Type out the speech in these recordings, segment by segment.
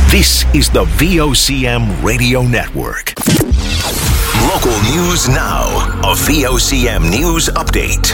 This is the VOCM Radio Network. Local news now. A VOCM News Update.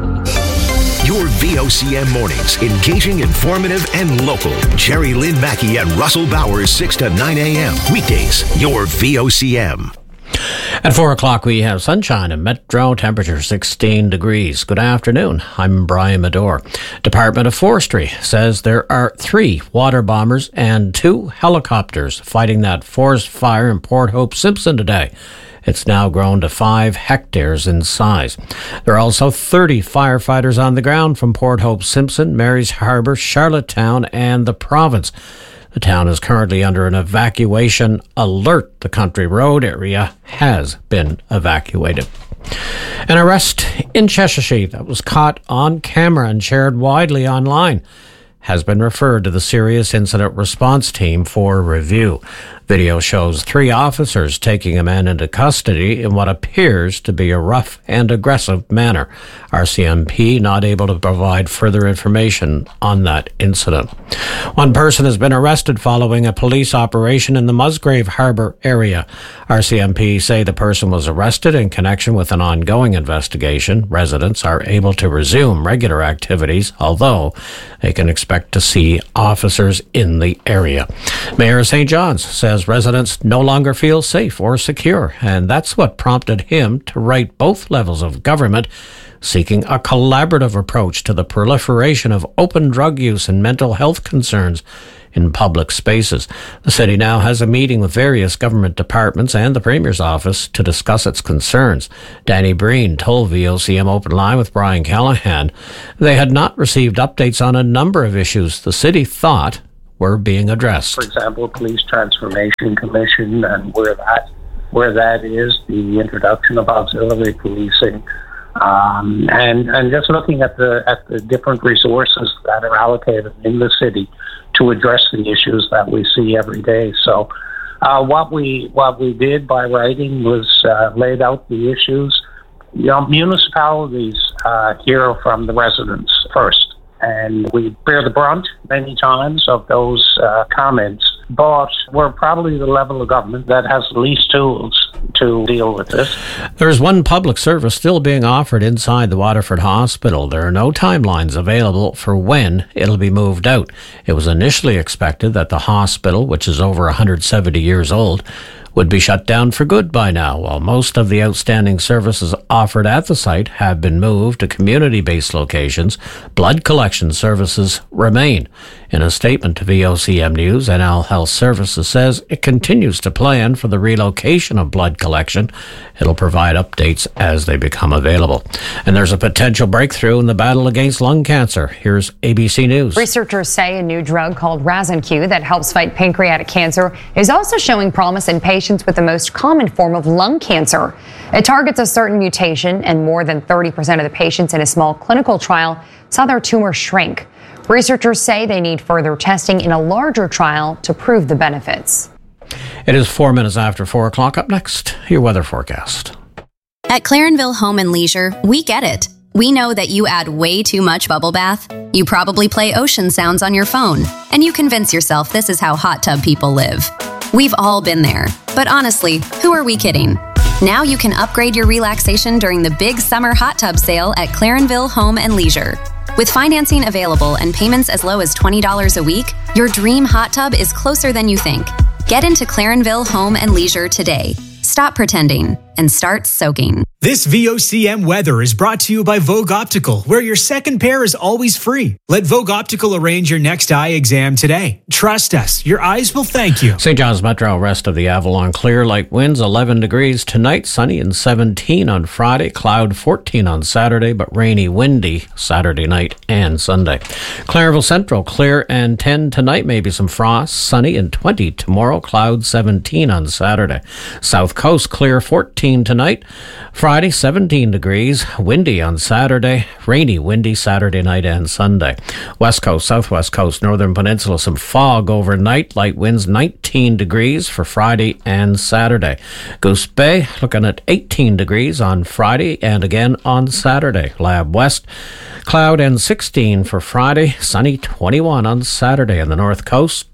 Your VOCM mornings, engaging, informative, and local. Jerry Lynn Mackey and Russell Bowers, 6 to 9 a.m. Weekdays, your VOCM. At 4 o'clock, we have sunshine and metro temperature 16 degrees. Good afternoon. I'm Brian Medore. Department of Forestry says there are 3 water bombers and 2 helicopters fighting that forest fire in Port Hope Simpson today. It's now grown to 5 hectares in size. There are also 30 firefighters on the ground from Port Hope Simpson, Mary's Harbour, Charlottetown, and the province. The town is currently under an evacuation alert. The Country Road area has been evacuated. An arrest in Cheshire that was caught on camera and shared widely online has been referred to the Serious Incident Response Team for review. Video shows 3 officers taking a man into custody in what appears to be a rough and aggressive manner. RCMP not able to provide further information on that incident. One person has been arrested following a police operation in the Musgrave Harbour area. RCMP say the person was arrested in connection with an ongoing investigation. Residents are able to resume regular activities, although they can expect to see officers in the area. Mayor of St. John's says residents no longer feel safe or secure, and that's what prompted him to write both levels of government seeking a collaborative approach to the proliferation of open drug use and mental health concerns in public spaces. The city now has a meeting with various government departments and the Premier's office to discuss its concerns. Danny Breen told VOCM Open Line with Brian Callahan they had not received updates on a number of issues the city thought were being addressed. For example, Police Transformation Commission and where that is, the introduction of auxiliary policing, and just looking at the different resources that are allocated in the city to address the issues that we see every day. So what we did by writing was laid out the issues. Municipalities hear from the residents first, and we bear the brunt many times of those comments, but we're probably the level of government that has the least tools to deal with this. There's one public service still being offered inside the Waterford Hospital. There are no timelines available for when it'll be moved out. It was initially expected that the hospital, which is over 170 years old, would be shut down for good by now, while most of the outstanding services offered at the site have been moved to community-based locations. Blood collection services remain. In a statement to VOCM News, NL Health Services says it continues to plan for the relocation of blood collection. It'll provide updates as they become available. And there's a potential breakthrough in the battle against lung cancer. Here's ABC News. Researchers say a new drug called Razanq that helps fight pancreatic cancer is also showing promise in patients with the most common form of lung cancer. It targets a certain mutation, and more than 30% of the patients in a small clinical trial saw their tumor shrink. Researchers say they need further testing in a larger trial to prove the benefits. It is 4 minutes after 4 o'clock. Up next, your weather forecast. At Clarenville Home and Leisure, we get it. We know that you add way too much bubble bath. You probably play ocean sounds on your phone, and you convince yourself this is how hot tub people live. We've all been there. But honestly, who are we kidding? Now you can upgrade your relaxation during the big summer hot tub sale at Clarenville Home and Leisure. With financing available and payments as low as $20 a week, your dream hot tub is closer than you think. Get into Clarenville Home and Leisure today. Stop pretending and start soaking. This VOCM weather is brought to you by Vogue Optical, where your second pair is always free. Let Vogue Optical arrange your next eye exam today. Trust us, your eyes will thank you. St. John's Metro, rest of the Avalon clear, light winds 11 degrees tonight, sunny and 17 on Friday, cloud 14 on Saturday, but rainy, windy Saturday night and Sunday. Clareville Central, clear and 10 tonight, maybe some frost, sunny and 20 tomorrow, cloud 17 on Saturday. South Coast, clear 14 tonight. Friday, 17 degrees, windy on Saturday, rainy, windy Saturday night and Sunday. West Coast, Southwest Coast, Northern Peninsula, some fog overnight, light winds 19 degrees for Friday and Saturday. Goose Bay, looking at 18 degrees on Friday and again on Saturday. Lab West, cloud and 16 for Friday, sunny 21 on Saturday. On the North Coast,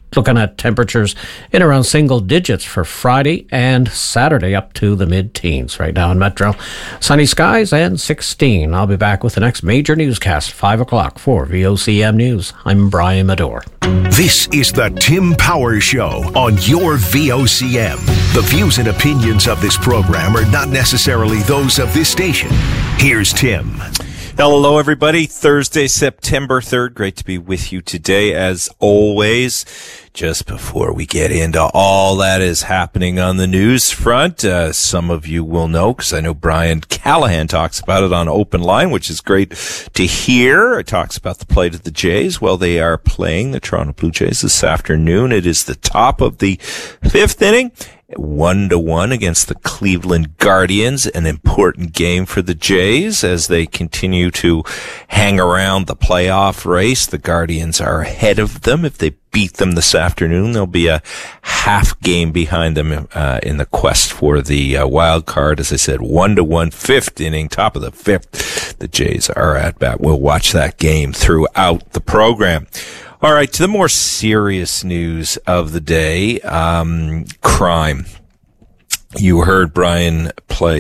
looking at temperatures in around single digits for Friday and Saturday, up to the mid-teens right now in Metro. Sunny skies and 16. I'll be back with the next major newscast, 5 o'clock for VOCM News. I'm Brian Medore. This is the Tim Power Show on your VOCM. The views and opinions of this program are not necessarily those of this station. Here's Tim. Hello, everybody. Thursday, September 3rd. Great to be with you today, as always. Just before we get into all that is happening on the news front, some of you will know, because I know Brian Callahan talks about it on Open Line, which is great to hear. It talks about the plight of the Jays. Well, they are playing the Toronto Blue Jays this afternoon. It is the top of the 5th inning. 1-1 against the Cleveland Guardians, an important game for the Jays as they continue to hang around the playoff race. The Guardians are ahead of them. If they beat them this afternoon, there'll be a half game behind them in the quest for the wild card. As I said, 1-1, 5th inning, top of the 5th. The Jays are at bat. We'll watch that game throughout the program. All right, to the more serious news of the day, crime. You heard Brian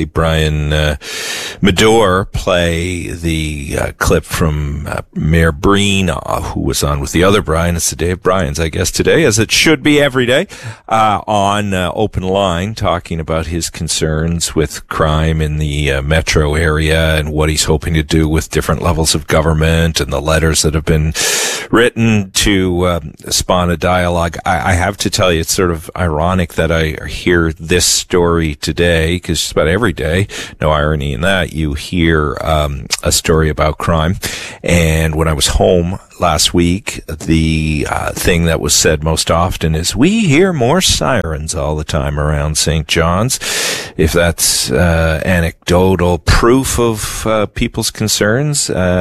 Medore play the clip from Mayor Breen, who was on with the other Brian. It's the day of Brian's, I guess, today, as it should be every day, on Open Line, talking about his concerns with crime in the metro area and what he's hoping to do with different levels of government and the letters that have been written to spawn a dialogue. I have to tell you, it's sort of ironic that I hear this story today, because just about every day, no irony in that, you hear a story about crime. And when I was home last week, the thing that was said most often is, we hear more sirens all the time around St. John's. If that's anecdotal proof of people's concerns,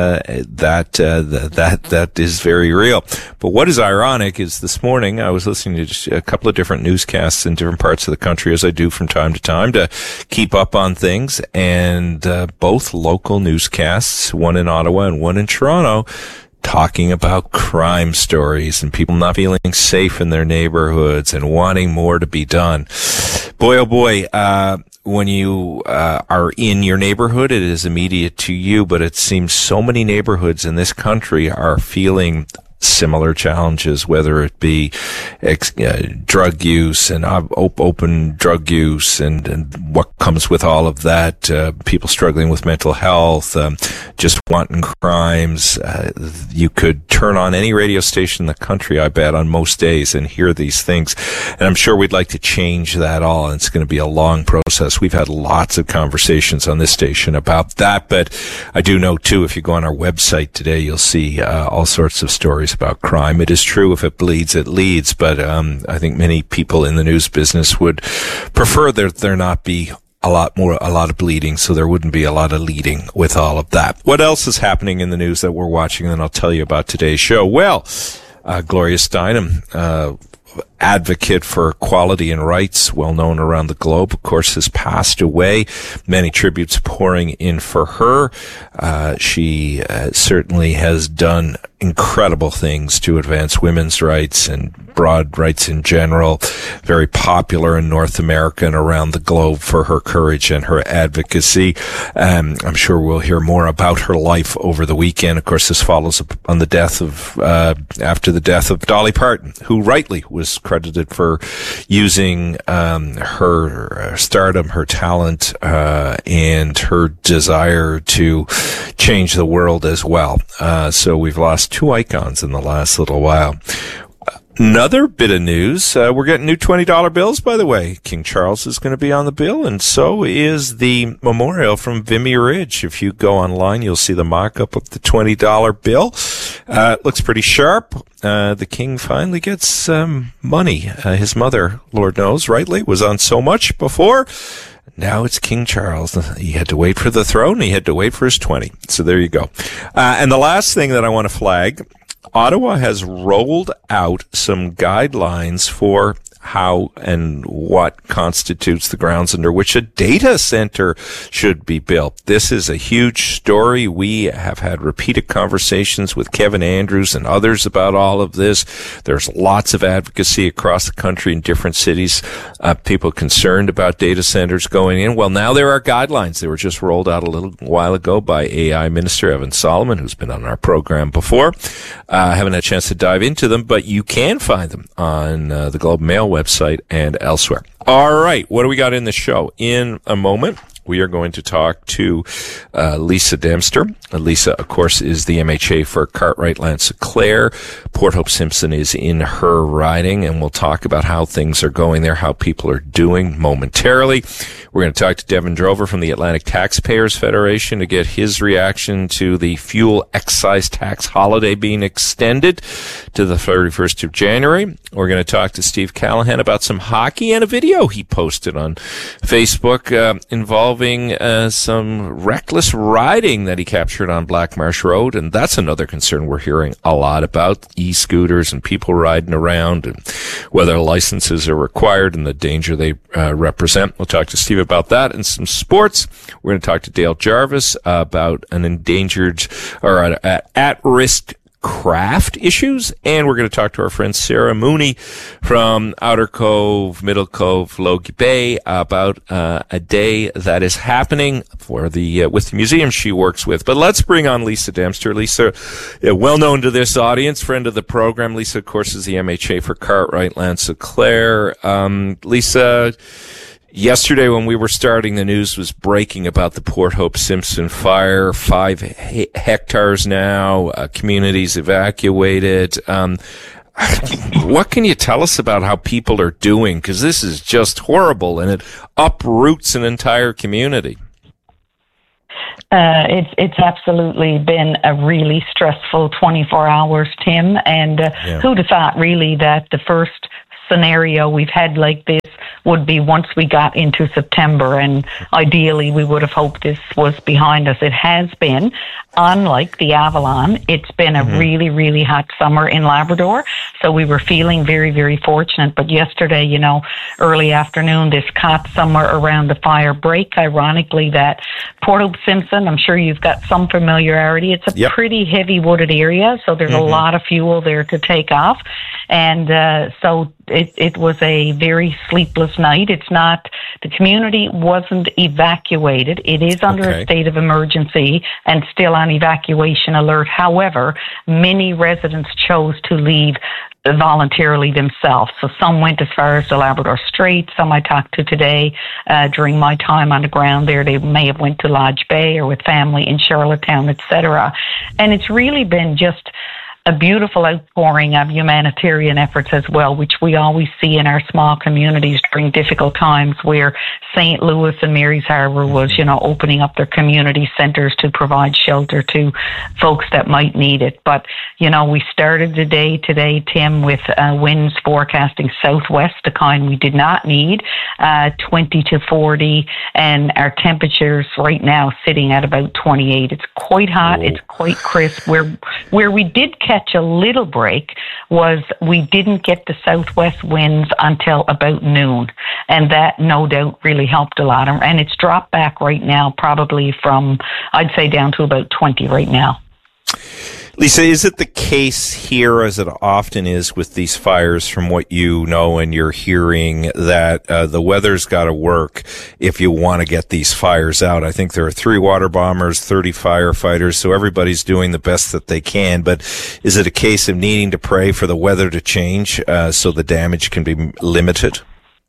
that is very real. But what is ironic is this morning I was listening to a couple of different newscasts in different parts of the country, as I do from time to time, to keep up on things, and both local newscasts, one in Ottawa and one in Toronto, talking about crime stories and people not feeling safe in their neighborhoods and wanting more to be done. Boy, oh boy, when you are in your neighborhood, it is immediate to you, but it seems so many neighborhoods in this country are feeling similar challenges, whether it be drug use and open drug use and what comes with all of that, people struggling with mental health, just wanton crimes. You could turn on any radio station in the country, I bet, on most days and hear these things. And I'm sure we'd like to change that all, and it's going to be a long process. We've had lots of conversations on this station about that, but I do know, too, if you go on our website today, you'll see all sorts of stories about crime. It is true, if it bleeds, it leads, but I think many people in the news business would prefer that there not be a lot of bleeding, so there wouldn't be a lot of leading with all of that. What else is happening in the news that we're watching, and then I'll tell you about today's show. Well, Gloria Steinem, advocate for equality and rights, well known around the globe, of course, has passed away. Many tributes pouring in for her. She certainly has done incredible things to advance women's rights and broad rights in general. Very popular in North America and around the globe for her courage and her advocacy. I'm sure we'll hear more about her life over the weekend. Of course, this follows on the death of, after the death of Dolly Parton, who rightly was credited for using her stardom, her talent, and her desire to change the world as well. So we've lost two icons in the last little while. Another bit of news, we're getting new $20 bills, by the way. King Charles is going to be on the bill, and so is the memorial from Vimy Ridge. If you go online, you'll see the mock-up of the $20 bill. It looks pretty sharp. The king finally gets money. His mother, Lord knows, rightly, was on so much before. Now it's King Charles. He had to wait for the throne. He had to wait for his 20. So there you go. And the last thing that I want to flag, Ottawa has rolled out some guidelines for how and what constitutes the grounds under which a data center should be built. This is a huge story. We have had repeated conversations with Kevin Andrews and others about all of this. There's lots of advocacy across the country in different cities, people concerned about data centers going in. Well, now there are guidelines. They were just rolled out a little while ago by AI Minister Evan Solomon, who's been on our program before. I haven't had a chance to dive into them, but you can find them on the Globe and Mail website and elsewhere. All right, what do we got in the show? In a moment, we are going to talk to Lisa Dempster. Lisa, of course, is the MHA for Cartwright Lanse-Clare. Port Hope Simpson is in her riding, and we'll talk about how things are going there, how people are doing momentarily. We're going to talk to Devin Drover from the Atlantic Taxpayers Federation to get his reaction to the fuel excise tax holiday being extended to the 31st of January. We're going to talk to Steve Callahan about some hockey and a video he posted on Facebook involving some reckless riding that he captured on Black Marsh Road, and that's another concern we're hearing a lot about, e-scooters and people riding around and whether licenses are required and the danger they represent. We'll talk to Steve about that and some sports. We're going to talk to Dale Jarvis about an endangered or at-risk craft issues, and we're going to talk to our friend Sarah Mooney from Outer Cove, Middle Cove, Logie Bay about a day that is happening for the with the museum she works with. But let's bring on Lisa Dempster. Lisa, well known to this audience, friend of the program. Lisa, of course, is the MHA for Cartwright Lanse-Clare. Lisa, yesterday, when we were starting, the news was breaking about the Port Hope Simpson fire. 5 hectares now, communities evacuated. What can you tell us about how people are doing? Because this is just horrible, and it uproots an entire community. It's absolutely been a really stressful 24 hours, Tim. And who'd have thought, really, that the first scenario we've had like this would be once we got into September, and ideally we would have hoped this was behind us. It has been. Unlike the Avalon, it's been a really, really hot summer in Labrador, so we were feeling very, very fortunate. But yesterday, early afternoon, this caught somewhere around the fire break. Ironically, that Port Hope Simpson, I'm sure you've got some familiarity. It's a pretty heavy wooded area, so there's a lot of fuel there to take off. And so it was a very sleepless night. It's not, the community wasn't evacuated. It is under a state of emergency and still on evacuation alert. However, many residents chose to leave voluntarily themselves. So some went as far as the Labrador Strait. Some I talked to today during my time on the ground there, they may have went to Lodge Bay or with family in Charlottetown, etc. And it's really been just a beautiful outpouring of humanitarian efforts as well, which we always see in our small communities during difficult times, where St. Louis and Mary's Harbour was, opening up their community centres to provide shelter to folks that might need it. But, we started the day today, Tim, with winds forecasting southwest, the kind we did not need, 20 to 40, and our temperatures right now sitting at about 28. It's quite hot. It's quite crisp. Where we did catch a little break was we didn't get the southwest winds until about noon, and that no doubt really helped a lot. And it's dropped back right now, probably from, I'd say, down to about 20 right now. Lisa, is it the case here, as it often is with these fires, from what you know and you're hearing, that the weather's got to work if you want to get these fires out? I think there are 3 water bombers, 30 firefighters, so everybody's doing the best that they can. But is it a case of needing to pray for the weather to change so the damage can be limited?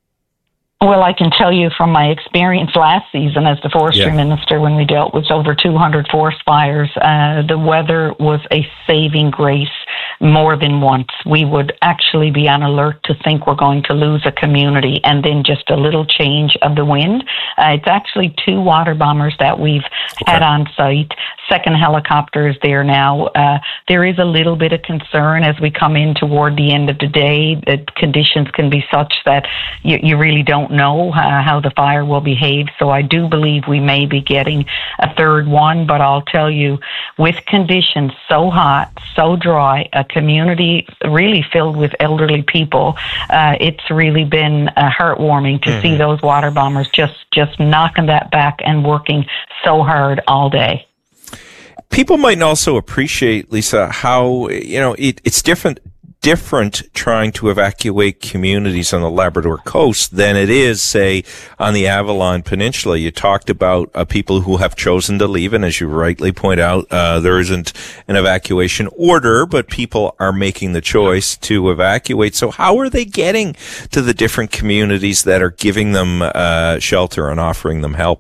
Well, I can tell you from my experience last season as the forestry minister, when we dealt with over 200 forest fires, the weather was a saving grace more than once. We would actually be on alert to think we're going to lose a community, and then just a little change of the wind. It's actually 2 water bombers that we've had on site. Second helicopter is there now. There is a little bit of concern as we come in toward the end of the day. The conditions can be such that you really don't know how the fire will behave. So I do believe we may be getting a third one, but I'll tell you, with conditions so hot, so dry, a community really filled with elderly people. It's really been heartwarming to see those water bombers just knocking that back and working so hard all day. People might also appreciate, Lisa, how, it's different trying to evacuate communities on the Labrador coast than it is, say, on the Avalon Peninsula. You talked about people who have chosen to leave, and as you rightly point out, there isn't an evacuation order, but people are making the choice to evacuate. So how are they getting to the different communities that are giving them shelter and offering them help?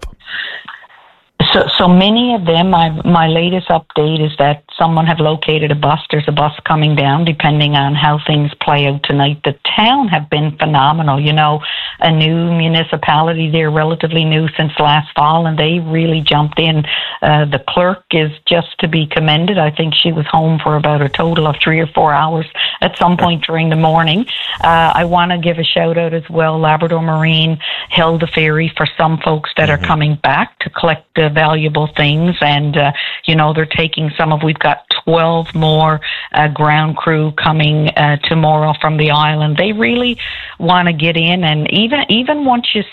So many of them, my latest update is that someone have located a bus. There's a bus coming down, depending on how things play out tonight. The town have been phenomenal. A new municipality, they're relatively new since last fall, and they really jumped in. The clerk is just to be commended. I think she was home for about a total of 3 or 4 hours at some point during the morning. I want to give a shout out as well. Labrador Marine held the ferry for some folks that are coming back to collect the valuable things, and they're taking we've got 12 more ground crew coming tomorrow from the island. They really want to get in, and even once you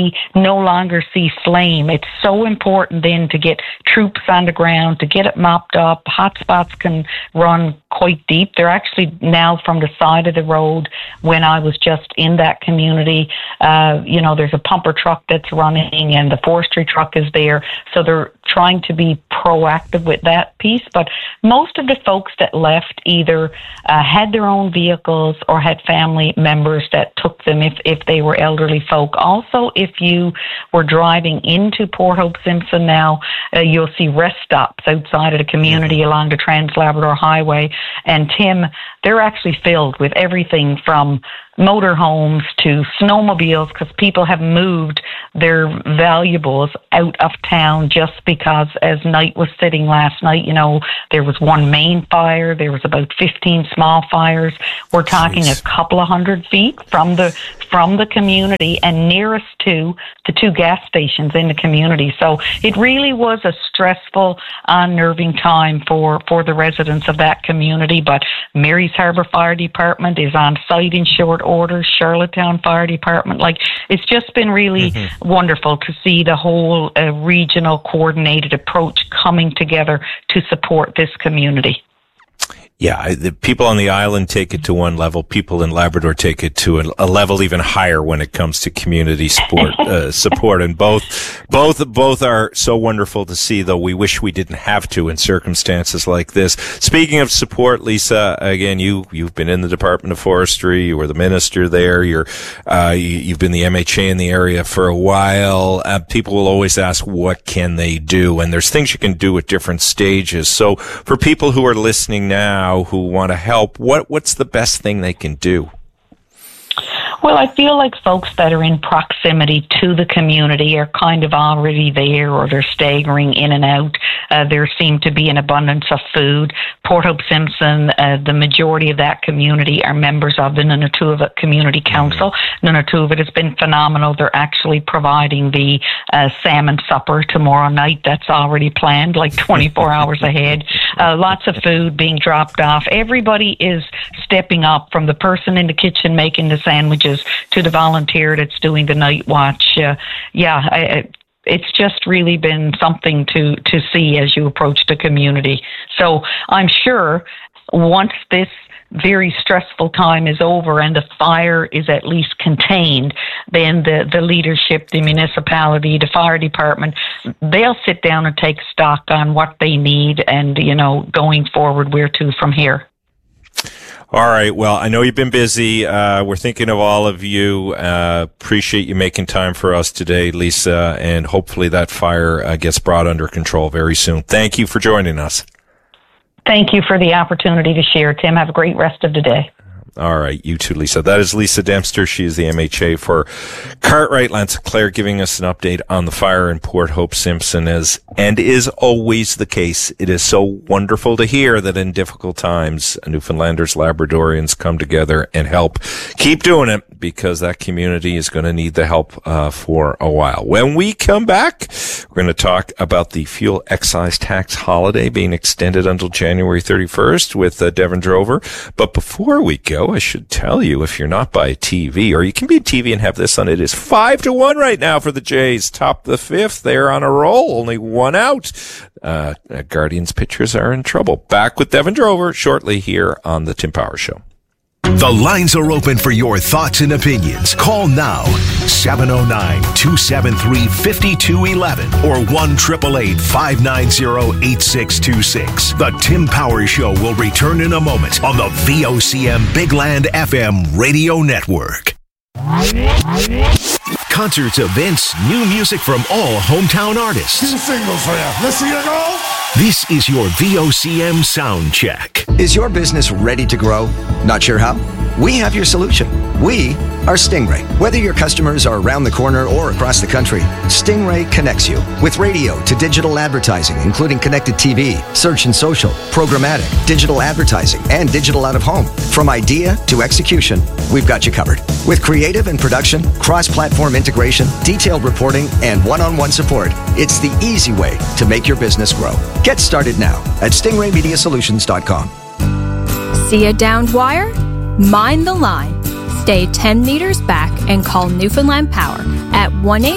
no longer see flame, it's so important then to get troops on the ground, to get it mopped up. Hotspots can run quite deep. They're actually now from the side of the road. When I was just in that community, there's a pumper truck that's running and the forestry truck is there. So they're trying to be proactive with that piece. But most of the folks that left either had their own vehicles or had family members that took them if they were elderly folk. Also, if you were driving into Port Hope Simpson now, you'll see rest stops outside of the community along the Trans-Labrador Highway. And Tim, they're actually filled with everything from motorhomes to snowmobiles, because people have moved their valuables out of town just because as night was sitting last night, there was one main fire, there was about 15 small fires. We're talking a couple of 100 feet from the community and nearest to the 2 gas stations in the community. So it really was a stressful, unnerving time for the residents of that community. But Mary's Harbour Fire Department is on site in short order. Charlottetown Fire Department, it's just been really wonderful to see the whole regional coordinated approach coming together to support this community. Yeah, the people on the island take it to one level. People in Labrador take it to a level even higher when it comes to community support. And both are so wonderful to see. Though we wish we didn't have to in circumstances like this. Speaking of support, Lisa, again, you've been in the Department of Forestry. You were the minister there. You've been the MHA in the area for a while. People will always ask, what can they do? And there's things you can do at different stages. So for people who are listening now, who want to help, what's the best thing they can do? Well, I feel like folks that are in proximity to the community are kind of already there, or they're staggering in and out. There seem to be an abundance of food. Port Hope Simpson, the majority of that community are members of the Nunatuva Community Council. Nunatuva has been phenomenal. They're actually providing the salmon supper tomorrow night. That's already planned, 24 hours ahead. Lots of food being dropped off. Everybody is stepping up, from the person in the kitchen making the sandwiches to the volunteer that's doing the night watch. It's just really been something to see as you approach the community. So I'm sure once this very stressful time is over and the fire is at least contained, then the leadership, the municipality, the fire department, they'll sit down and take stock on what they need and, going forward, where to from here. All right. Well, I know you've been busy. We're thinking of all of you. Appreciate you making time for us today, Lisa, and hopefully that fire gets brought under control very soon. Thank you for joining us. Thank you for the opportunity to share, Tim. Have a great rest of the day. All right, you too, Lisa. That is Lisa Dempster. She is the MHA for Cartwright. Lance Claire giving us an update on the fire in Port Hope Simpson. And is always the case, it is so wonderful to hear that in difficult times, Newfoundlanders, Labradorians come together and help. Keep doing it, because that community is going to need the help for a while. When we come back, we're going to talk about the fuel excise tax holiday being extended until January 31st with Devin Drover. But before we go, I should tell you, if you're not by TV, or you can be TV and have this on, it is 5-1 right now for the Jays. Top the fifth. They're on a roll. Only one out. Guardians pitchers are in trouble. Back with Devin Drover shortly here on the Tim Power Show. The lines are open for your thoughts and opinions. Call now, 709-273-5211 or 1-888-590-8626. The Tim Power Show will return in a moment on the VOCM Big Land FM radio network. Concerts, events, new music from all hometown artists. Two singles for you. Let's see you go. This is your VOCM sound check. Is your business ready to grow? Not sure how? We have your solution. We are Stingray. Whether your customers are around the corner or across the country, Stingray connects you with radio to digital advertising, including connected TV, search and social, programmatic, digital advertising, and digital out of home. From idea to execution, we've got you covered. With creative and production, cross-platform integration, detailed reporting, and one-on-one support, it's the easy way to make your business grow. Get started now at stingraymediasolutions.com. See a downed wire? Mind the line. Stay 10 meters back and call Newfoundland Power at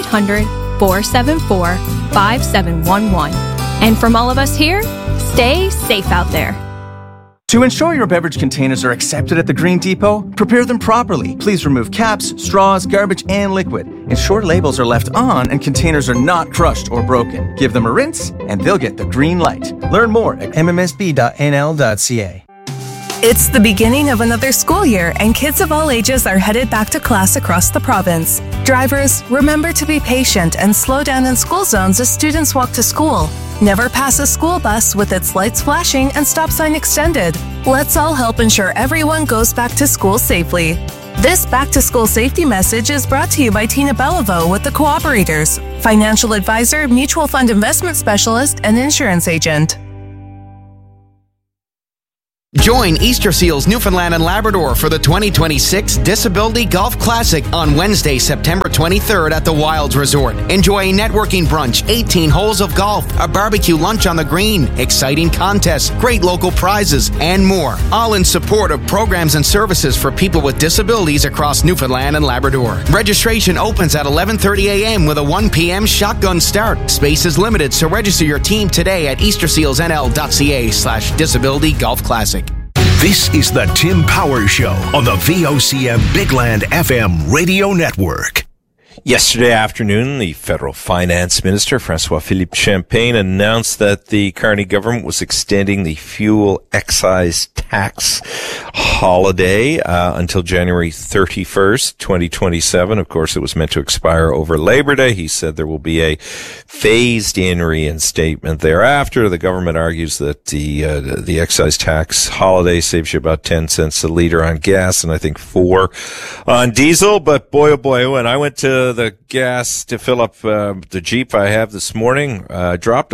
1-800-474-5711. And from all of us here, stay safe out there. To ensure your beverage containers are accepted at the Green Depot, prepare them properly. Please remove caps, straws, garbage, and liquid. Ensure labels are left on and containers are not crushed or broken. Give them a rinse and they'll get the green light. Learn more at mmsb.nl.ca. It's the beginning of another school year, and kids of all ages are headed back to class across the province. Drivers, remember to be patient and slow down in school zones as students walk to school. Never pass a school bus with its lights flashing and stop sign extended. Let's all help ensure everyone goes back to school safely. This back-to-school safety message is brought to you by Tina Beliveau with the Cooperators, financial advisor, mutual fund investment specialist, and insurance agent. Join Easter Seals Newfoundland and Labrador for the 2026 Disability Golf Classic on Wednesday, September 23rd at the Wilds Resort. Enjoy a networking brunch, 18 holes of golf, a barbecue lunch on the green, exciting contests, great local prizes, and more. All in support of programs and services for people with disabilities across Newfoundland and Labrador. Registration opens at 11:30 a.m. with a 1 p.m. shotgun start. Space is limited, so register your team today at eastersealsnl.ca/disability golf classic. This is the Tim Power Show on the VOCM Big Land FM radio network. Yesterday afternoon, the federal finance minister, François-Philippe Champagne, announced that the Carney government was extending the fuel excise tax holiday until January 31st, 2027. Of course, it was meant to expire over Labor Day. He said there will be a phased-in reinstatement thereafter. The government argues that the excise tax holiday saves you about 10 cents a litre on gas and I think 4 on diesel. But boy, oh boy, when I went to the gas to fill up the Jeep I have this morning, dropped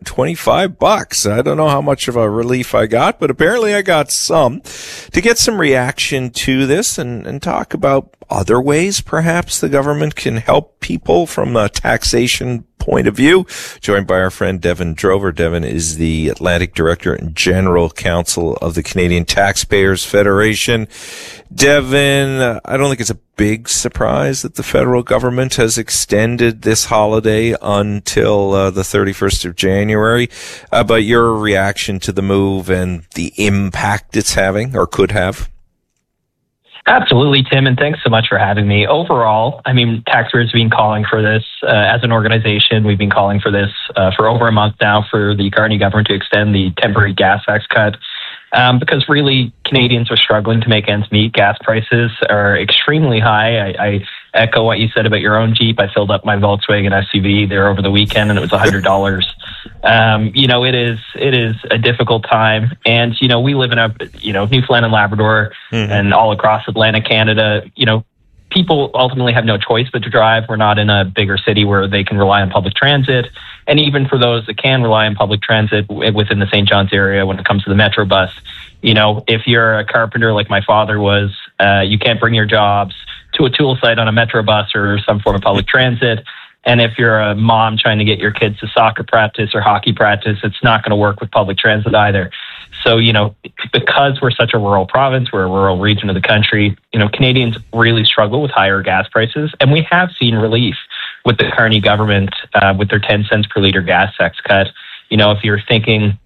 $125. I don't know how much of a relief I got, but apparently I got some. To get some reaction to this and talk about other ways perhaps the government can help people from a taxation point of view, joined by our friend Devin Drover. Devin is the Atlantic Director and General Counsel of the Canadian Taxpayers Federation. Devin, I don't think it's a big surprise that the federal government has extended this holiday until the 31st of January, but your reaction to the move and the impact it's having or could have? Absolutely, Tim, and thanks so much for having me. Overall, I mean, taxpayers have been calling for this as an organization. We've been calling for this for over a month now for the Carney government to extend the temporary gas tax cut because really Canadians are struggling to make ends meet. Gas prices are extremely high. I echo what you said about your own Jeep. I filled up my Volkswagen SUV there over the weekend and it was $100 it is a difficult time. And, we live in Newfoundland and Labrador and all across Atlantic Canada, people ultimately have no choice but to drive. We're not in a bigger city where they can rely on public transit. And even for those that can rely on public transit within the St. John's area, when it comes to the Metro bus, if you're a carpenter like my father was, you can't bring your jobs to a tool site on a Metro bus or some form of public transit. And if you're a mom trying to get your kids to soccer practice or hockey practice, it's not going to work with public transit either. So, because we're such a rural province, we're a rural region of the country, Canadians really struggle with higher gas prices. And we have seen relief with the Carney government with their 10 cents per litre gas tax cut. If you're thinking,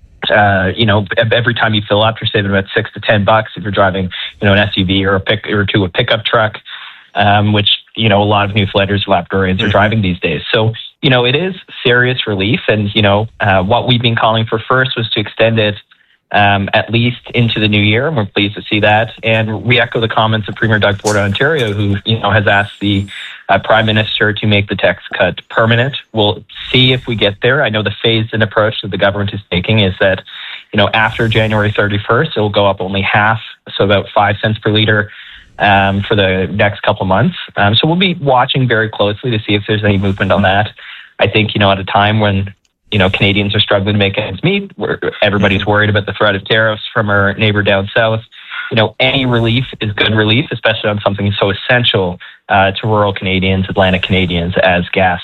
every time you fill up, you're saving about $6 to $10 if you're driving, an SUV or a pickup truck, which, a lot of Newfoundlanders, Labradorians are driving these days. So, it is serious relief. And, what we've been calling for first was to extend it at least into the new year. And we're pleased to see that. And we echo the comments of Premier Doug Ford of Ontario, who, has asked the Prime Minister to make the tax cut permanent. We'll see if we get there. I know the phased-in approach that the government is taking is that, after January 31st, it will go up only half, so about 5 cents per litre for the next couple of months. So we'll be watching very closely to see if there's any movement on that. I think, at a time when, Canadians are struggling to make ends meet, where everybody's worried about the threat of tariffs from our neighbor down south, any relief is good relief, especially on something so essential to rural Canadians, Atlantic Canadians, as gas.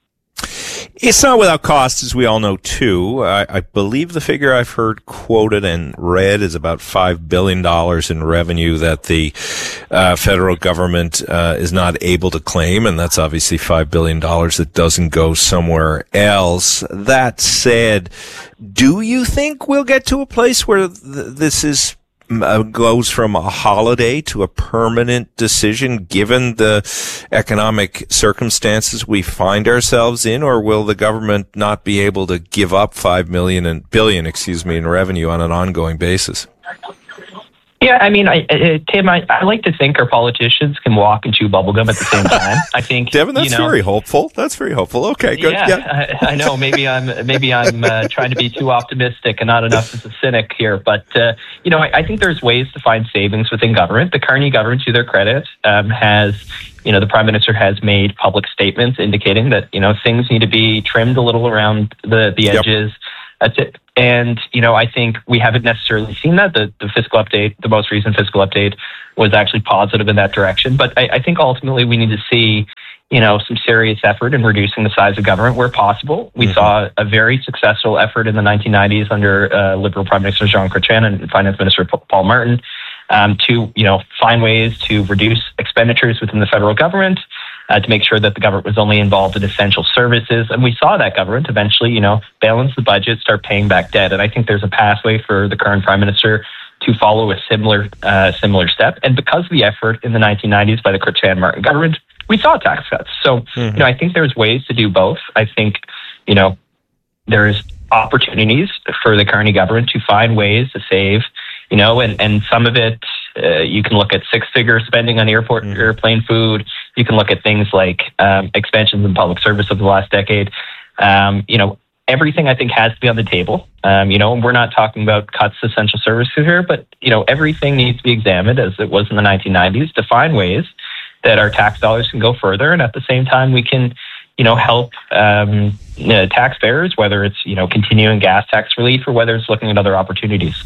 It's not without cost, as we all know, too. I believe the figure I've heard quoted and read is about $5 billion in revenue that the federal government is not able to claim, and that's obviously $5 billion that doesn't go somewhere else. That said, do you think we'll get to a place where this is goes from a holiday to a permanent decision given the economic circumstances we find ourselves in, or will the government not be able to give up $5 billion in revenue on an ongoing basis? Yeah, Tim, I like to think our politicians can walk and chew bubblegum at the same time. I think, Devin, that's very hopeful. That's very hopeful. Okay, good. Yeah. I know. Maybe I'm trying to be too optimistic and not enough as a cynic here. But I think there's ways to find savings within government. The Carney government, to their credit, has. The Prime Minister has made public statements indicating that things need to be trimmed a little around the edges. That's it. And, I think we haven't necessarily seen that. The fiscal update, the most recent fiscal update, was actually positive in that direction. But I think ultimately we need to see, some serious effort in reducing the size of government where possible. We saw a very successful effort in the 1990s under Liberal Prime Minister Jean Chrétien and Finance Minister Paul Martin to, find ways to reduce expenditures within the federal government, to make sure that the government was only involved in essential services. And we saw that government eventually, balance the budget, start paying back debt. And I think there's a pathway for the current Prime Minister to follow a similar step. And because of the effort in the 1990s by the Chrétien-Martin government, we saw tax cuts. So, I think there's ways to do both. I think, there's opportunities for the Carney government to find ways to save, and some of it, you can look at six-figure spending on airplane food. You can look at things like expansions in public service over the last decade. Everything I think has to be on the table. And we're not talking about cuts to essential services here, but everything needs to be examined as it was in the 1990s to find ways that our tax dollars can go further, and at the same time we can, help taxpayers, whether it's continuing gas tax relief or whether it's looking at other opportunities.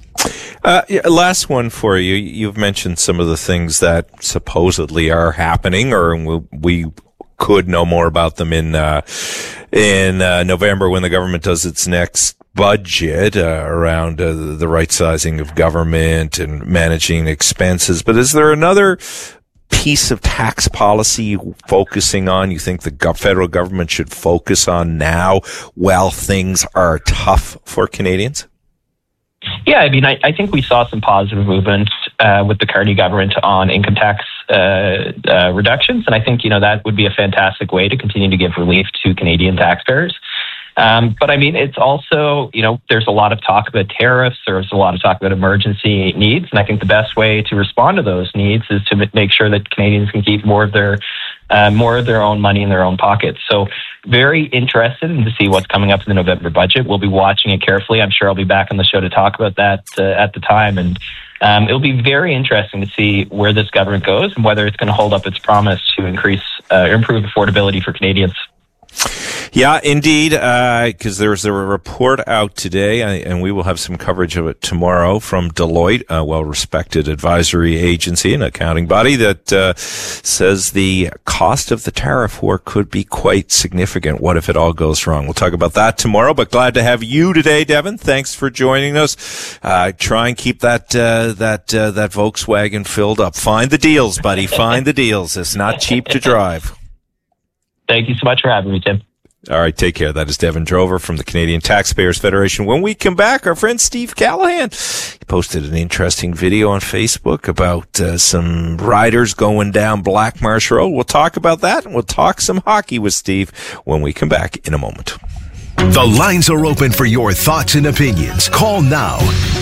Last one for you. You've mentioned some of the things that supposedly are happening, or we could know more about them in November when the government does its next budget around the right sizing of government and managing expenses. But is there another piece of tax policy focusing on you think the federal government should focus on now while things are tough for Canadians? Yeah, I think we saw some positive movement with the Carney government on income tax reductions, and I think that would be a fantastic way to continue to give relief to Canadian taxpayers. But it's also, there's a lot of talk about tariffs. There's a lot of talk about emergency needs. And I think the best way to respond to those needs is to make sure that Canadians can keep more of their more of their own money in their own pockets. So very interested to see what's coming up in the November budget. We'll be watching it carefully. I'm sure I'll be back on the show to talk about that at the time. And it'll be very interesting to see where this government goes and whether it's going to hold up its promise to improve affordability for Canadians. Yeah, indeed, because there's a report out today, and we will have some coverage of it tomorrow from Deloitte, a well-respected advisory agency and accounting body, that says the cost of the tariff war could be quite significant. What if it all goes wrong? We'll talk about that tomorrow, but glad to have you today, Devin. Thanks for joining us. Try and keep that Volkswagen filled up. Find the deals, buddy. Find the deals. It's not cheap to drive. Thank you so much for having me, Tim. All right, take care. That is Devin Drover from the Canadian Taxpayers Federation. When we come back, our friend Steve Callahan, he posted an interesting video on Facebook about some riders going down Black Marsh Road. We'll talk about that, and we'll talk some hockey with Steve when we come back in a moment. The lines are open for your thoughts and opinions. Call now,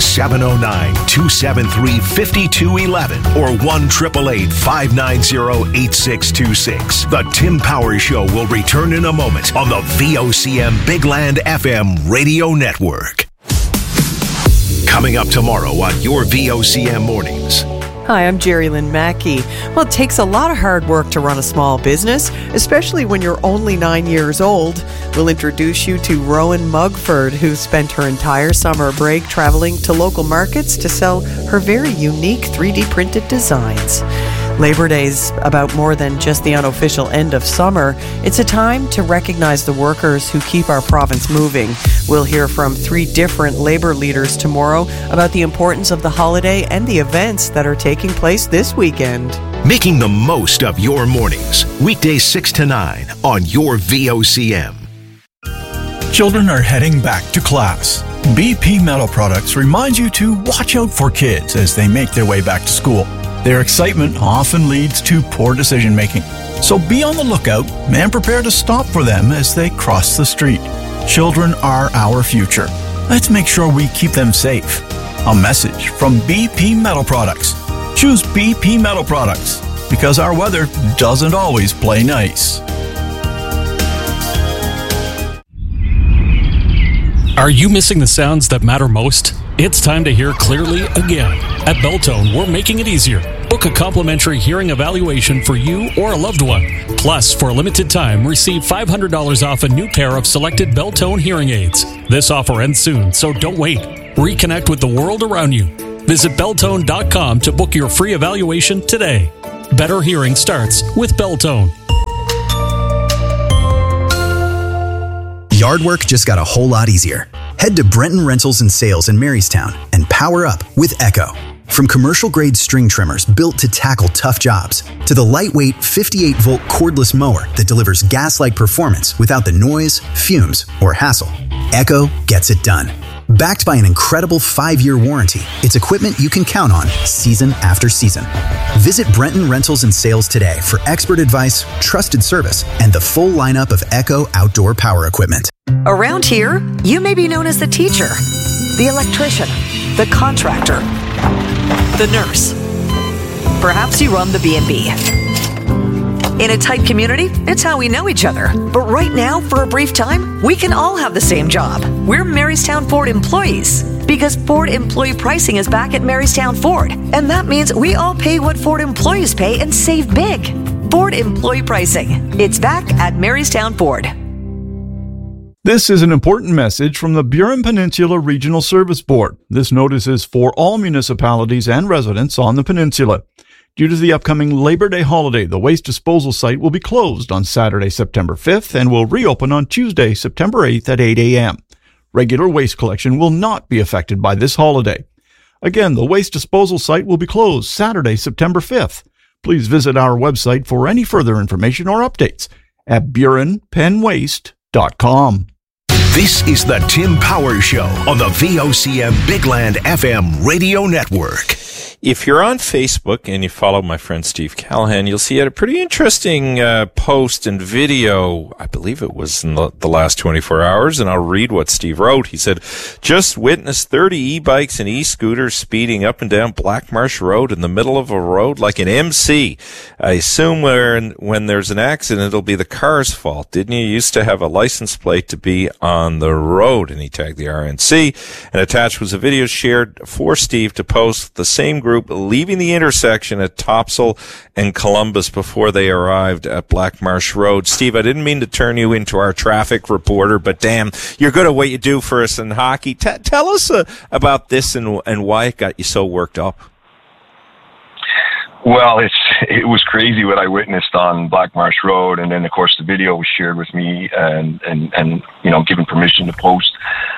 709-273-5211 or 1-888-590-8626. The Tim Powers Show will return in a moment on the VOCM Big Land FM radio network. Coming up tomorrow on your VOCM Mornings. Hi, I'm Jerry Lynn Mackey. Well, it takes a lot of hard work to run a small business, especially when you're only 9 years old. We'll introduce you to Rowan Mugford, who spent her entire summer break traveling to local markets to sell her very unique 3D printed designs. Labor Day's about more than just the unofficial end of summer. It's a time to recognize the workers who keep our province moving. We'll hear from 3 different labor leaders tomorrow about the importance of the holiday and the events that are taking place this weekend. Making the most of your mornings. Weekdays 6 to 9 on your VOCM. Children are heading back to class. BP Metal Products reminds you to watch out for kids as they make their way back to school. Their excitement often leads to poor decision making. So be on the lookout and prepare to stop for them as they cross the street. Children are our future. Let's make sure we keep them safe. A message from BP Metal Products. Choose BP Metal Products because our weather doesn't always play nice. Are you missing the sounds that matter most? It's time to hear clearly again. At Beltone, we're making it easier. Book a complimentary hearing evaluation for you or a loved one. Plus, for a limited time, receive $500 off a new pair of selected Beltone hearing aids. This offer ends soon, so don't wait. Reconnect with the world around you. Visit Beltone.com to book your free evaluation today. Better hearing starts with Beltone. Yard work just got a whole lot easier. Head to Brenton Rentals and Sales in Marystown and power up with Echo. From commercial-grade string trimmers built to tackle tough jobs, to the lightweight 58-volt cordless mower that delivers gas-like performance without the noise, fumes, or hassle, Echo gets it done. Backed by an incredible 5-year warranty, it's equipment you can count on season after season. Visit Brenton Rentals and Sales today for expert advice, trusted service, and the full lineup of Echo outdoor power equipment. Around here, you may be known as the teacher, the electrician, the contractor, the nurse. Perhaps you run the B&B. In a tight community, it's how we know each other. But right now, for a brief time, we can all have the same job. We're Marystown Ford employees. Because Ford employee pricing is back at Marystown Ford. And that means we all pay what Ford employees pay and save big. Ford employee pricing. It's back at Marystown Ford. This is an important message from the Burin Peninsula Regional Service Board. This notice is for all municipalities and residents on the peninsula. Due to the upcoming Labor Day holiday, the waste disposal site will be closed on Saturday, September 5th and will reopen on Tuesday, September 8th at 8 a.m. Regular waste collection will not be affected by this holiday. Again, the waste disposal site will be closed Saturday, September 5th. Please visit our website for any further information or updates at burinpenwaste.com. This is the Tim Powers Show on the VOCM Big Land FM radio network. If you're on Facebook and you follow my friend Steve Callahan, you'll see he had a pretty interesting post and video. I believe it was in the last 24 hours, and I'll read what Steve wrote. He said, just witnessed 30 e-bikes and e-scooters speeding up and down Black Marsh Road in the middle of a road like an MC. I assume when there's an accident, it'll be the car's fault. Didn't you used to have a license plate to be on the road? And he tagged the RNC. And attached was a video shared for Steve to post the same group leaving the intersection at Topsail and Columbus before they arrived at Black Marsh Road. Steve, I didn't mean to turn you into our traffic reporter, but damn, you're good at what you do for us in hockey. Tell us about this and why it got you so worked up. Well, it was crazy what I witnessed on Black Marsh Road, and then of course the video was shared with me and given permission to post.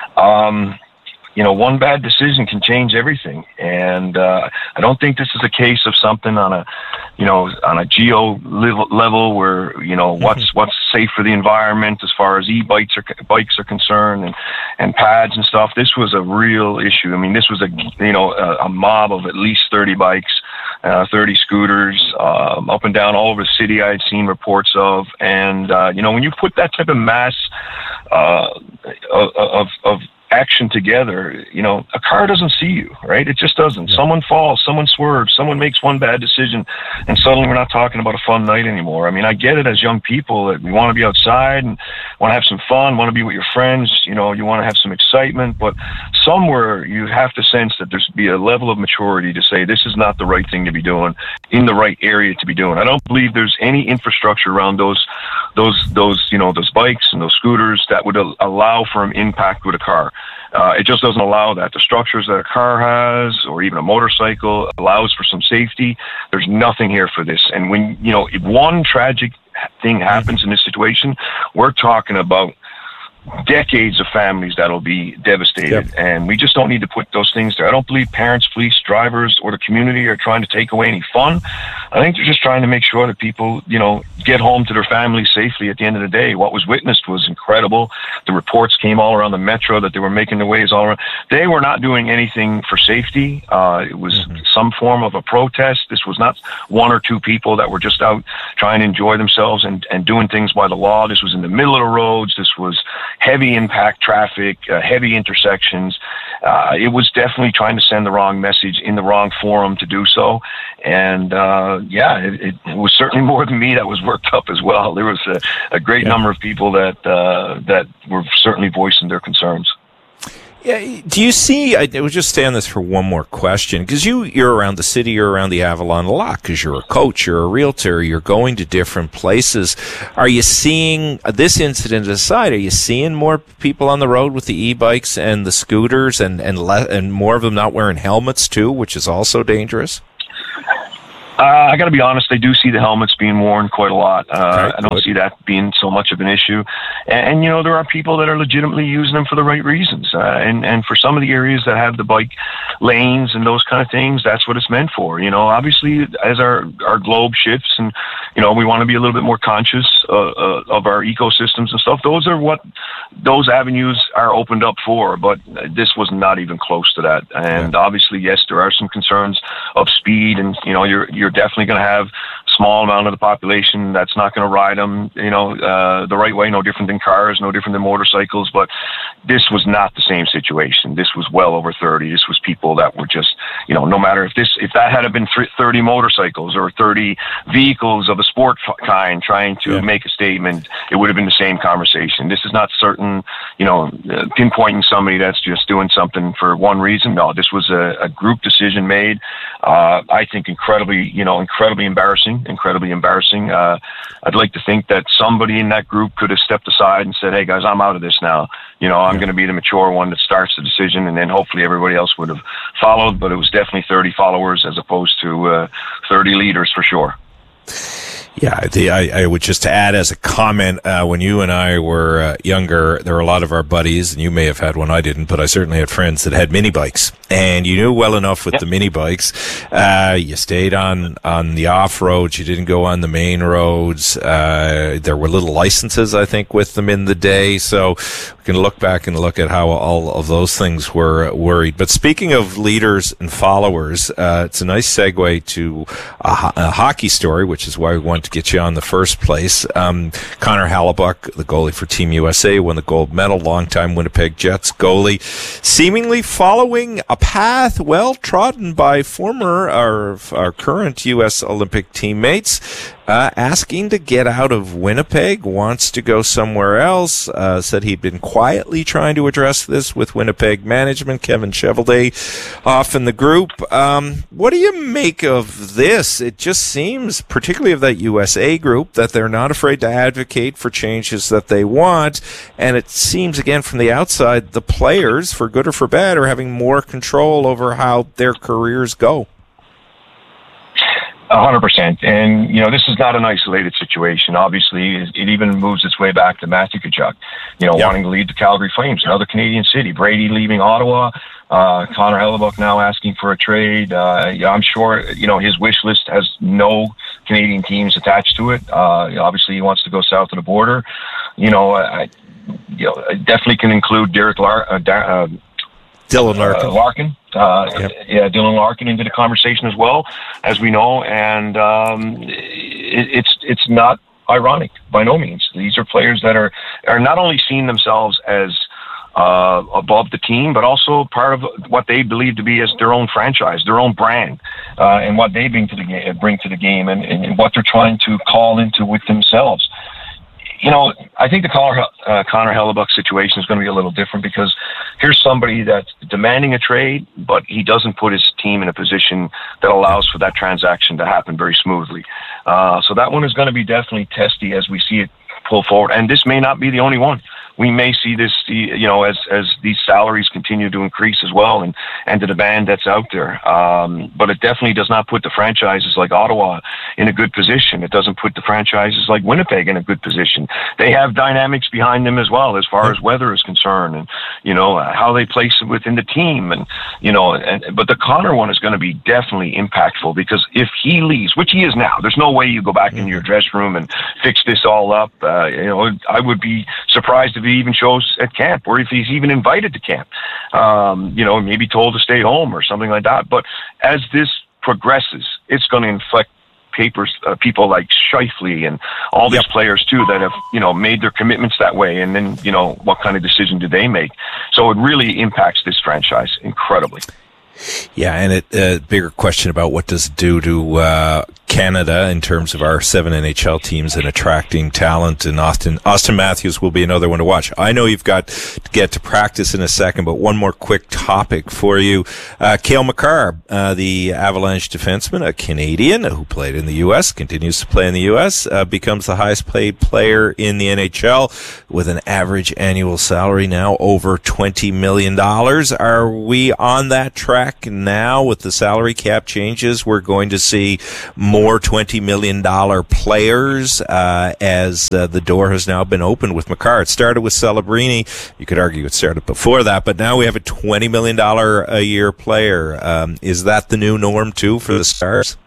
One bad decision can change everything, and I don't think this is a case of something on a geo level where what's safe for the environment as far as bikes are concerned and pads and stuff. This was a real issue. I mean, this was a mob of at least 30 bikes, 30 scooters, up and down all over the city. I had seen reports of, and when you put that type of mass of action together, a car doesn't see you, right? It just doesn't. Yeah. Someone falls, someone swerves, someone makes one bad decision, and suddenly we're not talking about a fun night anymore. I mean, I get it as young people that we want to be outside and want to have some fun, want to be with your friends, you want to have some excitement, but somewhere you have to sense that there's be a level of maturity to say this is not the right thing to be doing in the right area to be doing. I don't believe there's any infrastructure around those bikes and those scooters that would allow for an impact with a car. It just doesn't allow that. The structures that a car has, or even a motorcycle, allows for some safety. There's nothing here for this. And when, if one tragic thing happens in this situation, we're talking about decades of families that'll be devastated. Yep. And we just don't need to put those things there. I don't believe parents, police, drivers, or the community are trying to take away any fun. I think they're just trying to make sure that people, get home to their families safely at the end of the day. What was witnessed was incredible. The reports came all around the metro that they were making their ways all around. They were not doing anything for safety. It was some form of a protest. This was not one or two people that were just out trying to enjoy themselves and doing things by the law. This was in the middle of the roads. This was heavy impact traffic, heavy intersections. It was definitely trying to send the wrong message in the wrong forum to do so. And it was certainly more than me that was worked up as well. There was a great number of people that were certainly voicing their concerns. Yeah, do you see, I would just stay on this for one more question, because you're around the city, you're around the Avalon a lot, because you're a coach, you're a realtor, you're going to different places. Are you seeing, this incident aside, are you seeing more people on the road with the e-bikes and the scooters and more of them not wearing helmets too, which is also dangerous? I got to be honest, I do see the helmets being worn quite a lot. I don't see that being so much of an issue. And there are people that are legitimately using them for the right reasons. And for some of the areas that have the bike lanes and those kind of things, that's what it's meant for. Obviously, as our globe shifts and, we want to be a little bit more conscious of our ecosystems and stuff, those are what those avenues are opened up for. But this was not even close to that. And obviously, yes, there are some concerns of speed and, you're definitely going to have a small amount of the population that's not going to ride them, the right way, no different than cars, no different than motorcycles. But this was not the same situation. This was well over 30. This was people that were just, no matter if that had been 30 motorcycles or 30 vehicles of a sport kind trying to make a statement, it would have been the same conversation. This is not certain, pinpointing somebody that's just doing something for one reason. No, this was a group decision made. I think incredibly embarrassing. I'd like to think that somebody in that group could have stepped aside and said, hey guys, I'm out of this now. I'm going to be the mature one that starts the decision, and then hopefully everybody else would have followed. But it was definitely 30 followers as opposed to 30 leaders for sure. Yeah, I would just add as a comment, when you and I were younger, there were a lot of our buddies, and you may have had one, I didn't, but I certainly had friends that had mini bikes. and you knew well enough with the mini bikes. You stayed on the off roads. You didn't go on the main roads. There were little licenses, I think, with them in the day. So we can look back and look at how all of those things were worried. But speaking of leaders and followers, it's a nice segue to a hockey story, which is why we wanted to get you on the first place. Connor Hellebuyck, the goalie for Team USA, won the gold medal, longtime Winnipeg Jets goalie, seemingly following a path well trodden by our current U.S. Olympic teammates, asking to get out of Winnipeg, wants to go somewhere else, said he'd been quietly trying to address this with Winnipeg management, Kevin Cheveldae off in the group. What do you make of this? It just seems, particularly of that USA group, that they're not afraid to advocate for changes that they want, and it seems, again, from the outside, the players, for good or for bad, are having more control over how their careers go. 100%. And, this is not an isolated situation. Obviously, it even moves its way back to Matthew Tkachuk, wanting to lead the Calgary Flames, another Canadian city. Brady leaving Ottawa. Connor Hellebuyck now asking for a trade. I'm sure, his wish list has no Canadian teams attached to it. Obviously, he wants to go south of the border. I definitely can include Dylan Larkin. Dylan Larkin into the conversation as well, as we know, and it's not ironic by no means. These are players that are not only seeing themselves as above the team, but also part of what they believe to be as their own franchise, their own brand, and what they bring to the game, and what they're trying to call into with themselves. I think the Connor Hellebuyck situation is going to be a little different, because here's somebody that's demanding a trade, but he doesn't put his team in a position that allows for that transaction to happen very smoothly. So that one is going to be definitely testy as we see it pull forward. And this may not be the only one. We may see this, as these salaries continue to increase as well, and the demand that's out there. But it definitely does not put the franchises like Ottawa in a good position. It doesn't put the franchises like Winnipeg in a good position. They have dynamics behind them as well, as far as weather is concerned, and how they place it within the team, but the Connor one is going to be definitely impactful, because if he leaves, which he is now, there's no way you go back in your dressing room and fix this all up. I would be surprised if he even shows at camp, or if he's even invited to camp, maybe told to stay home or something like that. But as this progresses, it's going to inflect people like Scheifele and all these players too that have, made their commitments that way. And then, what kind of decision do they make? So it really impacts this franchise incredibly. Yeah, and a bigger question about what does it do to Canada in terms of our 7 NHL teams and attracting talent. And Austin Matthews will be another one to watch. I know you've got to get to practice in a second, but one more quick topic for you. Cale Makar, the Avalanche defenseman, a Canadian who played in the U.S., continues to play in the U.S., becomes the highest paid player in the NHL with an average annual salary now over $20 million. Are we on that track now with the salary cap changes? We're going to see more $20 million players as the door has now been opened with Makar. It started with Celebrini. You could argue it started before that, but now we have a $20 million a year player. Is that the new norm too for the Stars?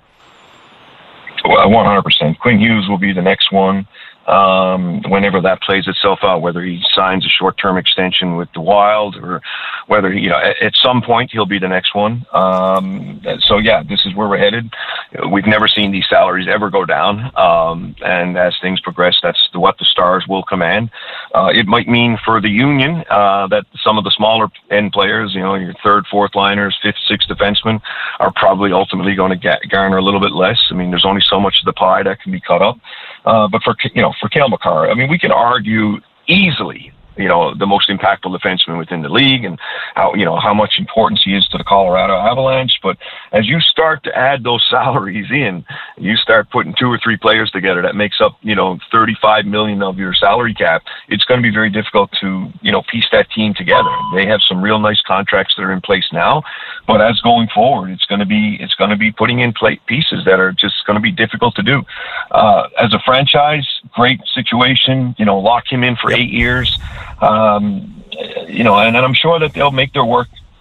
Well, 100%. Quinn Hughes will be the next one. Whenever that plays itself out, whether he signs a short-term extension with the Wild, or whether at some point he'll be the next one. So yeah, this is where we're headed. We've never seen these salaries ever go down, and as things progress, that's what the Stars will command. It might mean for the Union that some of the smaller end players, your third, fourth liners, fifth, sixth defensemen, are probably ultimately going to garner a little bit less. I mean, there's only so much of the pie that can be cut up. But for Cale Makar, I mean, we can argue easily, the most impactful defenseman within the league, and how much importance he is to the Colorado Avalanche. But as you start to add those salaries in, you start putting 2 or 3 players together that makes up, $35 million of your salary cap. It's going to be very difficult to, piece that team together. They have some real nice contracts that are in place now, but as going forward, it's going to be putting in pieces that are just going to be difficult to do. As a franchise, great situation. Lock him in for 8 years. And I'm sure that they'll make their work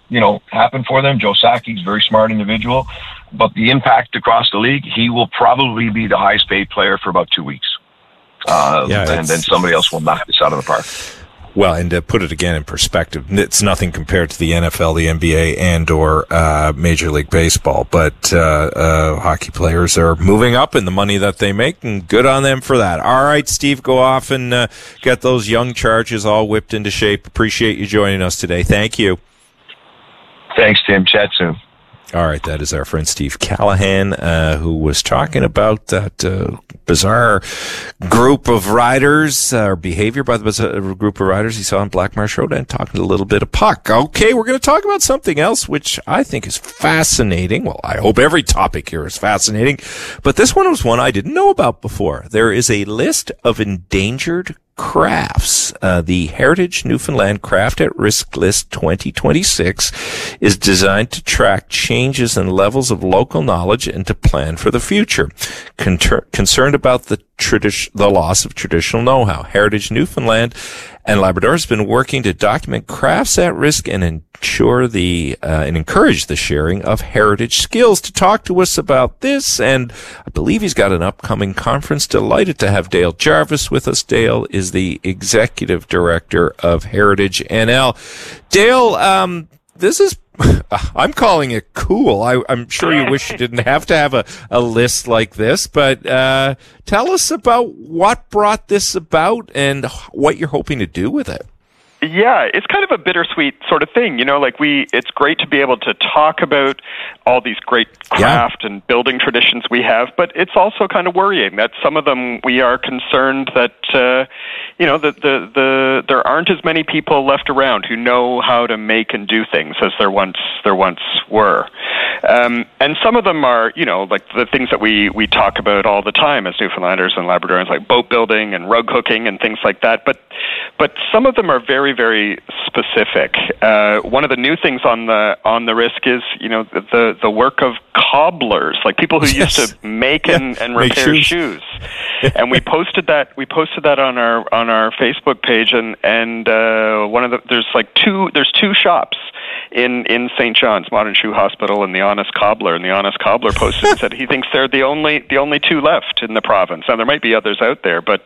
happen for them. Joe Saki's a very smart individual, but the impact across the league, he will probably be the highest paid player for about 2 weeks. And then somebody else will knock this out of the park. Well, and to put it again in perspective, it's nothing compared to the NFL, the NBA, and or Major League Baseball. But hockey players are moving up in the money that they make, and good on them for that. All right, Steve, go off and get those young Chargers all whipped into shape. Appreciate you joining us today. Thank you. Thanks, Tim. Chat soon. All right, that is our friend Steve Callahan, who was talking about that bizarre group of riders, or behavior by the bizarre group of riders he saw on Black Marsh Road, and talking a little bit of puck. Okay, we're going to talk about something else, which I think is fascinating. Well, I hope every topic here is fascinating, but this one was one I didn't know about before. There is a list of endangered crafts. The Heritage Newfoundland Craft at Risk List 2026 is designed to track changes in levels of local knowledge and to plan for the future. Concerned about the loss of traditional know-how, Heritage Newfoundland and Labrador has been working to document crafts at risk and ensure and encourage the sharing of heritage skills. To talk to us about this, and I believe he's got an upcoming conference. Delighted to have Dale Jarvis with us. Dale is the executive director of Heritage NL. Dale, this is, I'm calling it cool. I'm sure you wish you didn't have to have a list like this, but tell us about what brought this about and what you're hoping to do with it. Yeah, it's kind of a bittersweet sort of thing. It's great to be able to talk about all these great craft and building traditions we have, but it's also kind of worrying that some of them we are concerned that, there aren't as many people left around who know how to make and do things as there once were. And some of them are, like the things that we talk about all the time as Newfoundlanders and Labradorians, like boat building and rug hooking and things like that. But some of them are very, very specific. One of the new things on the risk is, the work of cobblers, like people who used to make and repair shoes. And we posted that on our Facebook page, and there's two shops in St. John's, Modern Shoe Hospital and the Honest Cobbler, and the Honest Cobbler posted and said he thinks they're the only two left in the province. Now there might be others out there, but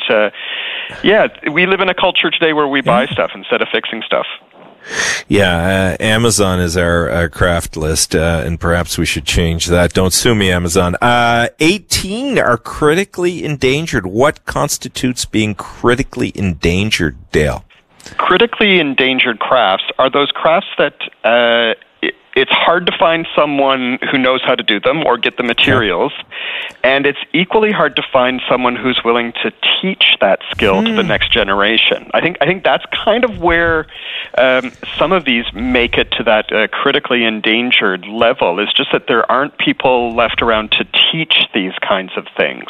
we live in a culture today where we buy stuff instead of fixing stuff. Yeah, Amazon is our craft list, and perhaps we should change that. Don't sue me, Amazon. 18 are critically endangered. What constitutes being critically endangered, Dale? Critically endangered crafts are those crafts that it's hard to find someone who knows how to do them or get the materials, and it's equally hard to find someone who's willing to teach that skill to the next generation. I think that's kind of where some of these make it to that critically endangered level, is just that there aren't people left around to teach these kinds of things.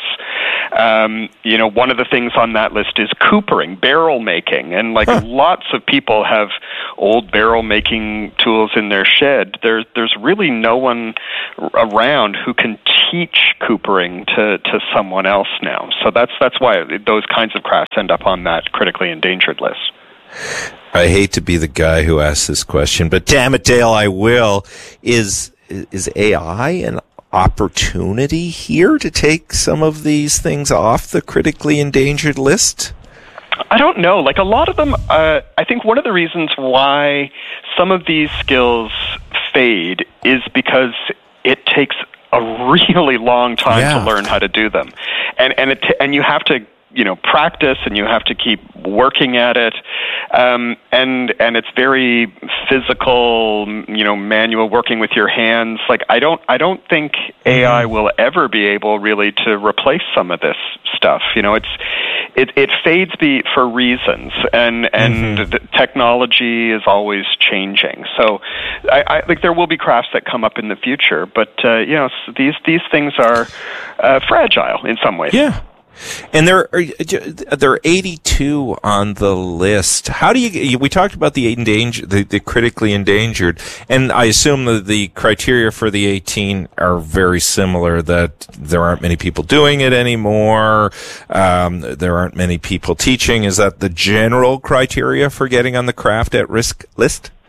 One of the things on that list is coopering, barrel making, and lots of people have old barrel making tools in their shed. There's really no one around who can teach coopering to someone else now. So that's why those kinds of crafts end up on that critically endangered list. I hate to be the guy who asks this question, but damn it, Dale, I will. Is AI an opportunity here to take some of these things off the critically endangered list? I don't know. Like a lot of them, I think one of the reasons why some of these skills fade is because it takes a really long time to learn how to do them, and you have to practice, and you have to keep working at it, and it's very physical, manual working with your hands. Like I don't think AI will ever be able really to replace some of this stuff. It fades for reasons, and the technology is always changing. So I think there will be crafts that come up in the future, but these things are fragile in some ways. Yeah. And there are 82 on the list. How do we talked about the critically endangered, and I assume that the criteria for the 18 are very similar, that there aren't many people doing it anymore. There aren't many people teaching. Is that the general criteria for getting on the craft at risk list?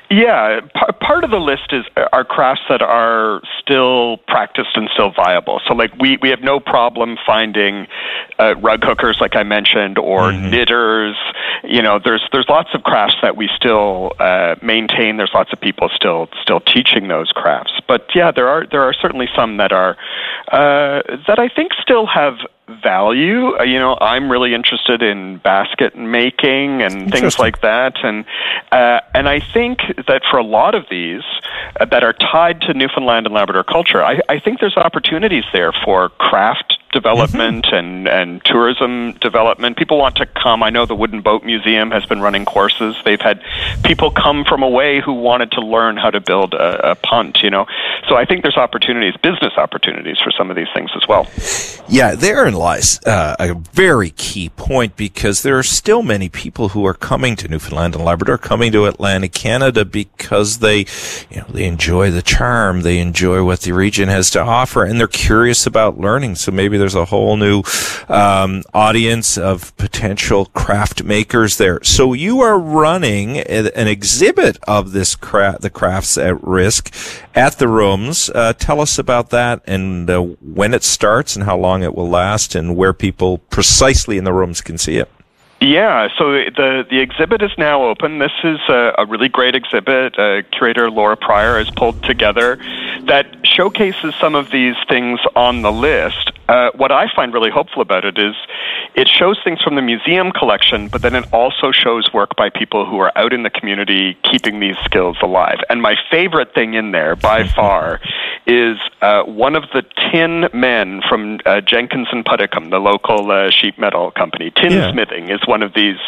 Yeah, part of the list are crafts that are still practiced and still viable. So, like, we have no problem finding rug hookers, like I mentioned, or knitters. You know, there's lots of crafts that we still maintain. There's lots of people still teaching those crafts. But yeah, there are certainly some that are that I think still have value. You know, I'm really interested in basket making and things like that, and I think that for a lot of these that are tied to Newfoundland and Labrador culture, I think there's opportunities there for craft development and tourism development. People want to come. I know the Wooden Boat Museum has been running courses. They've had people come from away who wanted to learn how to build a punt, you know. So I think there's opportunities, business opportunities for some of these things as well. Yeah, therein lies a very key point, because there are still many people who are coming to Newfoundland and Labrador, coming to Atlantic Canada because they enjoy the charm, they enjoy what the region has to offer, and they're curious about learning. So maybe there's a whole new audience of potential craft makers there. So you are running an exhibit of this the Crafts at Risk at the Rooms. Tell us about that, and when it starts and how long it will last, and where people precisely in the rooms can see it. Yeah, so the exhibit is now open. This is a really great exhibit. Curator Laura Pryor has pulled together that showcases some of these things on the list. What I find really hopeful about it is it shows things from the museum collection, but then it also shows work by people who are out in the community keeping these skills alive. And my favorite thing in there, by far, is one of the tin men from Jenkins and Puddicombe, the local sheet metal company. Tinsmithing is one of these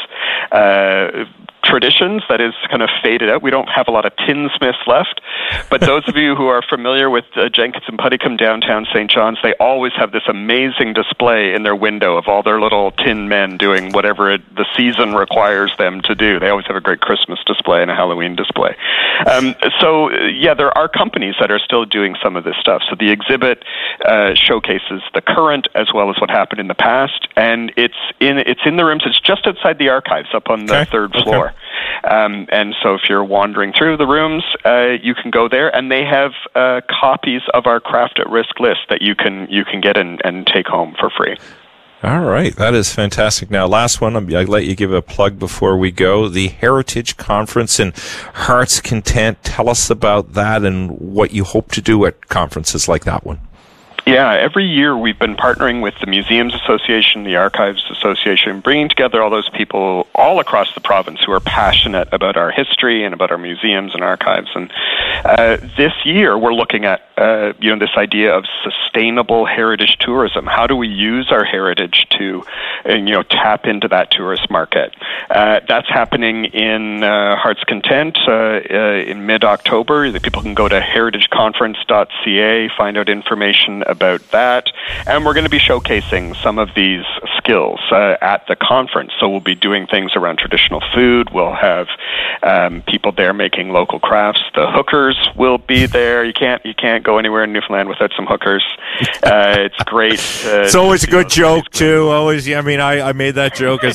traditions that is kind of faded out. We don't have a lot of tinsmiths left, but those of you who are familiar with Jenkins and Puddicombe downtown St. John's, they always have this amazing display in their window of all their little tin men doing whatever the season requires them to do. They always have a great Christmas display and a Halloween display. So yeah, there are companies that are still doing some of this stuff. So the exhibit showcases the current as well as what happened in the past, and it's in the rooms. It's just outside the archives up on the third floor. And so if you're wandering through the rooms, you can go there, and they have copies of our Craft at Risk list that you can get and take home for free. All right, that is fantastic. Now, last one, I'll let you give a plug before we go. The Heritage Conference in Heart's Content. Tell us about that and what you hope to do at conferences like that one. Yeah, every year we've been partnering with the Museums Association, the Archives Association, bringing together all those people all across the province who are passionate about our history and about our museums and archives. And this year we're looking at this idea of sustainable heritage tourism. How do we use our heritage to tap into that tourist market? That's happening in Heart's Content in mid-October. The people can go to heritageconference.ca, find out information about that, and we're going to be showcasing some of these skills at the conference. So we'll be doing things around traditional food. We'll have people there making local crafts. The hookers will be there. You can't go anywhere in Newfoundland without some hookers. It's great. It's always a good joke too. Always, I mean, I made that joke as